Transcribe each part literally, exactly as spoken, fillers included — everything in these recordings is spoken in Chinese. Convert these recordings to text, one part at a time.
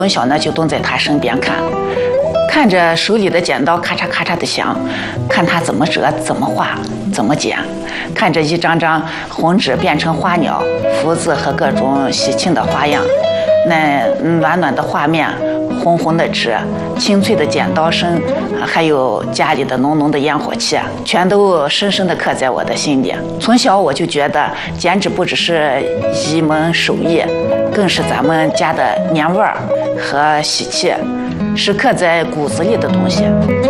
从小呢就蹲在他身边看，看着手里的剪刀咔嚓咔嚓的响，看他怎么折、怎么画、怎么剪，看着一张张红纸变成花鸟、福字和各种喜庆的花样，那暖暖的画面。红红的纸，清脆的剪刀声，还有家里的浓浓的烟火气，全都深深地刻在我的心里。从小我就觉得剪纸不只是一门手艺，更是咱们家的年味儿和喜气，是刻在骨子里的东西。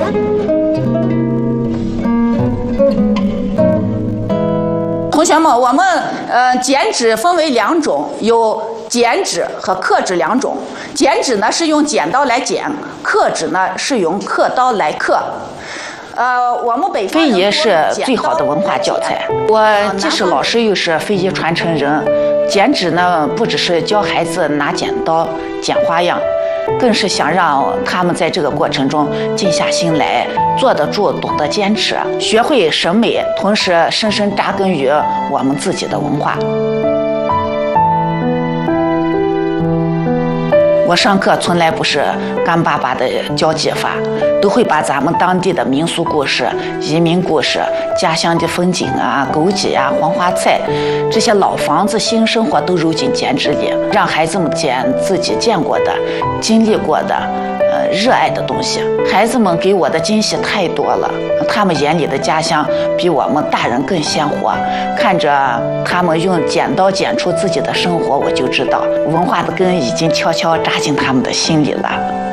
同学们，我们呃剪纸分为两种，有剪纸和刻纸两种。剪纸呢是用剪刀来剪，刻纸呢是用刻刀来刻。呃，我们北非遗是最好的文化教材。我既是老师，又是非遗传承人。剪纸呢，不只是教孩子拿剪刀剪花样，更是想让他们在这个过程中静下心来，坐得住，懂得坚持，学会审美，同时深深扎根于我们自己的文化。我上课从来不是干巴巴的教技法，都会把咱们当地的民俗故事、移民故事、家乡的风景啊、枸杞啊、黄花菜这些老房子、新生活都揉进剪纸里，让孩子们剪自己见过的、经历过的、呃热爱的东西。孩子们给我的惊喜太多了，他们眼里的家乡比我们大人更鲜活。看着他们用剪刀剪出自己的生活，我就知道文化的根已经悄悄扎进他们的心里了。